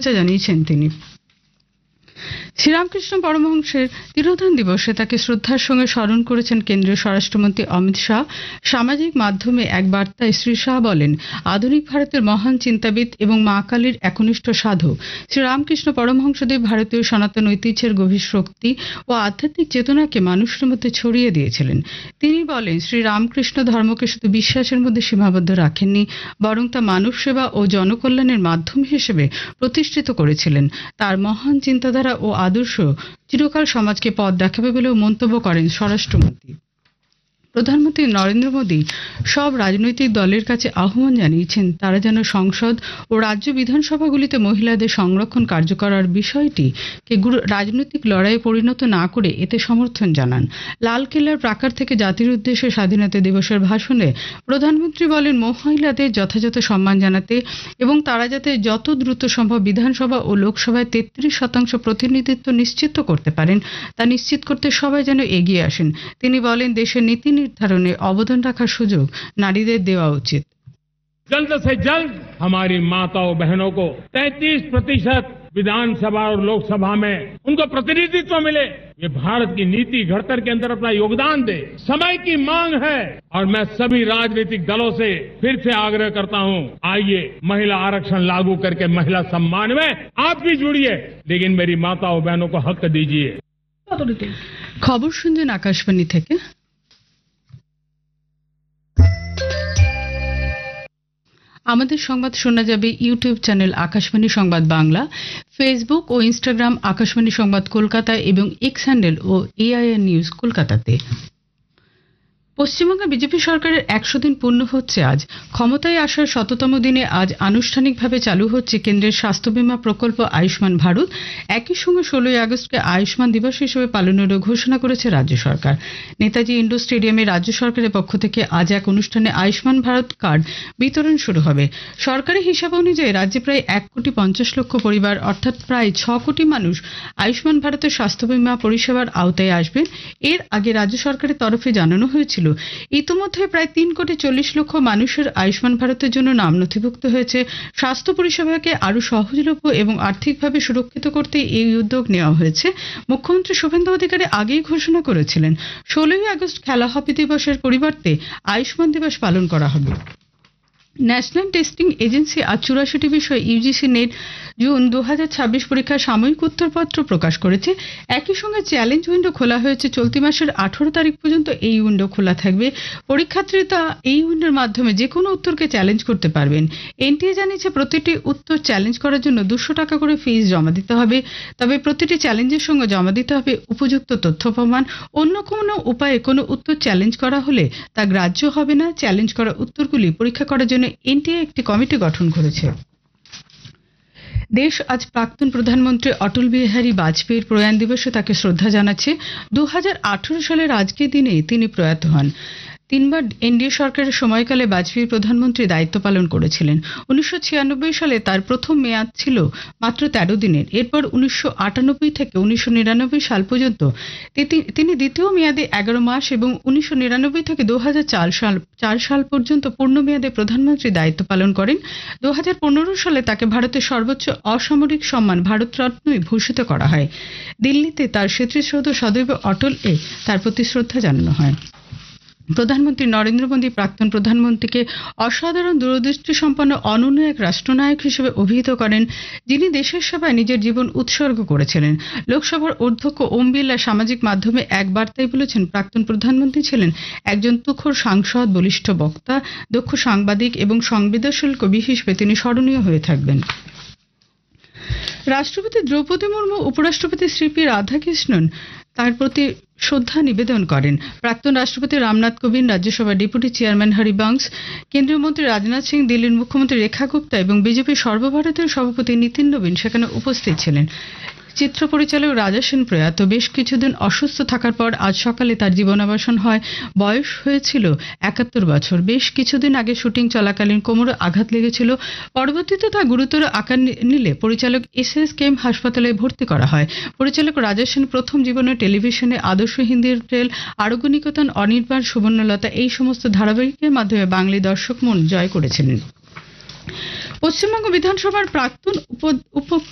শুভেচ্ছা জানিয়েছেন তিনি। শ্রীরামকৃষ্ণ পরমহংসের তিরোধান দিবসে তাকে শ্রদ্ধার সঙ্গে স্মরণ করেছেন কেন্দ্রীয় স্বরাষ্ট্রমন্ত্রী অমিত শাহ। সামাজিক মাধ্যমে এক বার্তায় শ্রী শাহ বলেন, আধুনিক ভারতের মহান চিন্তাবিদ এবং মা কালীর একনিষ্ঠ সাধক শ্রীরামকৃষ্ণ পরমহংসদেব ভারতীয় সনাতন ঐতিহ্যের গভীর শক্তি ও আধ্যাত্মিক চেতনাকে মানুষের মধ্যে ছড়িয়ে দিয়েছিলেন। তিনি বলেন, শ্রীরামকৃষ্ণ ধর্মকে শুধু বিশ্বাসের মধ্যে সীমাবদ্ধ রাখেননি, বরং তা মানব সেবা ও জনকল্যাণের মাধ্যম হিসেবে প্রতিষ্ঠিত করেছিলেন। তার মহান চিন্তাধারা ও আদর্শ চিরকাল সমাজকে পথ দেখাবে বলেও মন্তব্য করেন স্বরাষ্ট্রমন্ত্রী। প্রধানমন্ত্রী নরেন্দ্র মোদী সব রাজনৈতিক দলের কাছে আহ্বান জানিয়েছেন তারা যেন সংসদ ও রাজ্য বিধানসভাগুলিতে মহিলাদের সংরক্ষণ কার্যকর করার বিষয়টিকে রাজনৈতিক লড়াইয়ে পরিণত না করে এতে সমর্থন জানান। লালকেল্লার প্রাকার থেকে জাতির উদ্দেশ্যে স্বাধীনতা দিবসের ভাষণে প্রধানমন্ত্রী বলেন, মহিলাদের যথাযথ সম্মান জানাতে এবং তারা যাতে যত দ্রুত সম্ভব বিধানসভা ও লোকসভায় 33% প্রতিনিধিত্ব নিশ্চিত করতে পারেন তা নিশ্চিত করতে সবাই যেন এগিয়ে আসেন। তিনি বলেন, দেশের নীতি निर्धारण अवदान रखार सुयोग नारीदेर देवा उचित। जल्द से जल्द हमारी माताओं बहनों को 33% विधानसभा और लोकसभा में उनको प्रतिनिधित्व मिले, ये भारत की नीति घड़तर के अंदर अपना योगदान दे, समय की मांग है। और मैं सभी राजनीतिक दलों से फिर से आग्रह करता हूं, आइए महिला आरक्षण लागू करके महिला सम्मान में आप भी जुड़िए, लेकिन मेरी माताओं बहनों को हक दीजिए। खबर सुनছেন आकाशवाणी থেকে। আমাদের সংবাদ শোনা যাবে ইউটিউব চ্যানেল আকাশবাণী সংবাদ বাংলা, ফেসবুক ও ইনস্টাগ্রাম আকাশবাণী সংবাদ কলকাতা এবং এক্স হ্যান্ডেল ও এআইআর নিউজ কলকাতাতে। পশ্চিমবঙ্গে বিজেপি সরকারের 100 দিন পূর্ণ হচ্ছে আজ। ক্ষমতায় আসার 100তম দিনে আজ আনুষ্ঠানিকভাবে চালু হচ্ছে কেন্দ্রের স্বাস্থ্য বীমা প্রকল্প আয়ুষ্মান ভারত। একই সঙ্গে 16 আগস্টকে আয়ুষ্মান দিবস হিসেবে পালনেরও ঘোষণা করেছে রাজ্য সরকার। নেতাজি ইন্ডোর স্টেডিয়ামে রাজ্য সরকারের পক্ষ থেকে আজ এক অনুষ্ঠানে আয়ুষ্মান ভারত কার্ড বিতরণ শুরু হবে। সরকারি হিসাব অনুযায়ী রাজ্যে প্রায় 1,50,00,000 পরিবার অর্থাৎ প্রায় 6 কোটি মানুষ আয়ুষ্মান ভারতের স্বাস্থ্য বীমা পরিষেবার আওতায় আসবেন। এর আগে রাজ্য সরকারের তরফে জানানো হয়েছিল, ইতিমধ্যে প্রায় 3,40,00,000 মানুষের আয়ুষ্মান ভারতের জন্য নাম নথিভুক্ত হয়েছে। স্বাস্থ্য পরিষেবাকে আরো সহজলভ্য এবং আর্থিকভাবে সুরক্ষিত করতে এই উদ্যোগ নেওয়া হয়েছে। মুখ্যমন্ত্রী শুভেন্দু অধিকারী আগেই ঘোষণা করেছিলেন 16 আগস্ট খেলা হকি দিবসের পরিবর্তে আয়ুষ্মান দিবস পালন করা হবে। ন্যাশনাল টেস্টিং এজেন্সি আজ 84টি বিষয়ে ইউজিসি নেট জুন 2026 পরীক্ষার সাময়িক উত্তরপত্র প্রকাশ করেছে। একই সঙ্গে চ্যালেঞ্জ উইন্ডো খোলা হয়েছে। চলতি মাসের 18 তারিখ পর্যন্ত এই উইন্ডো খোলা থাকবে। পরীক্ষার্থীরা এই উইন্ডোর মাধ্যমে যে কোনো উত্তরকে চ্যালেঞ্জ করতে পারবেন। এনটিএ জানিয়েছে প্রতিটি উত্তর চ্যালেঞ্জ করার জন্য 200 টাকা করে ফিস জমা দিতে হবে। তবে প্রতিটি চ্যালেঞ্জের সঙ্গে জমা দিতে হবে উপযুক্ত তথ্য প্রমাণ। অন্য কোনো উপায়ে কোনো উত্তর চ্যালেঞ্জ করা হলে তা গ্রাহ্য হবে না। চ্যালেঞ্জ করা উত্তরগুলি পরীক্ষা করার জন্য এনটিএ একটি কমিটি গঠন করেছে। দেশ আজ প্রাক্তন প্রধানমন্ত্রী অটল বিহারী বাজপেয়ীর প্রয়াণ দিবসে তাকে শ্রদ্ধা জানাচ্ছে। 2018 সালের আজকের দিনে তিনি প্রয়াত হন। 3 বার এনডিএ সরকারের সময়কালে বাজপেয়ী প্রধানমন্ত্রী দায়িত্ব পালন করেছিলেন। 1996 সালে তার প্রথম মেয়াদ ছিল মাত্র 13 দিনের। এরপর 1998 থেকে 1999 সাল পর্যন্ত তিনি দ্বিতীয় মেয়াদে 11 মাস এবং 1999 থেকে 2004 সাল পর্যন্ত পূর্ণ মেয়াদে প্রধানমন্ত্রী দায়িত্ব পালন করেন। 2015 সালে তাকে ভারতের সর্বোচ্চ অসামরিক সম্মান ভারতরত্নে ভূষিত করা হয়। দিল্লিতে তার স্মৃতিসৌধ সদৈব অটল-এ তার প্রতি শ্রদ্ধা জানানো হয়। প্রধানমন্ত্রী নরেন্দ্র মোদী প্রাক্তন প্রধানমন্ত্রীকে অসাধারণ দূরদৃষ্টি সম্পন্ন অনন্য এক রাষ্ট্রনায়ক হিসেবে অভিহিত করেন, যিনি দেশের সেবায় নিজের জীবন উৎসর্গ করেছিলেন। লোকসভার অধ্যক্ষ ওম বিড়লা সামাজিক মাধ্যমে এক বার্তায় বলেছেন, প্রাক্তন প্রধানমন্ত্রী ছিলেন একজন তুখোড় সাংসদ, বলিষ্ঠ বক্তা, দক্ষ সাংবাদিক এবং সংবেদনশীল কবি হিসেবে তিনি স্মরণীয় হয়ে থাকবেন। রাষ্ট্রপতি দ্রৌপদী মুর্মু উপরাষ্ট্রপতি শ্রী রাধাকৃষ্ণন তার প্রতি শ্রদ্ধা নিবেদন করেন। প্রাক্তন রাষ্ট্রপতি রামনাথ কোবিন্দ, রাজ্যসভার ডেপুটি চেয়ারম্যান হরিবংশ, কেন্দ্রীয় মন্ত্রী রাজনাথ সিং, দিল্লির মুখ্যমন্ত্রী রেখা গুপ্তা এবং বিজেপির সর্বভারতীয় সভাপতি নীতিন নবীন সেখানে উপস্থিত ছিলেন। চিত্র পরিচালক রাজা সেন প্রয়াত। বেশ কিছুদিন অসুস্থ থাকার পর আজ সকালে তার জীবনাবসান হয়। বয়স হয়েছিল 71 বছর। বেশ কিছুদিন আগে শুটিং চলাকালীন কোমরে আঘাত লেগেছিল। পরবর্তীতে তা গুরুতর আকার নিলে পরিচালক SSKM হাসপাতালে ভর্তি করা হয়। পরিচালক রাজা সেন প্রথম জীবনে টেলিভিশনে আদর্শ হিন্দি টেল, আরোগ্যনিকেতন, অনির্বাণ, সুবর্ণলতা এই সমস্ত ধারাবাহিকের মাধ্যমে বাঙালি দর্শক মন জয় করেছিলেন। পশ্চিমবঙ্গ বিধানসভার প্রাক্তন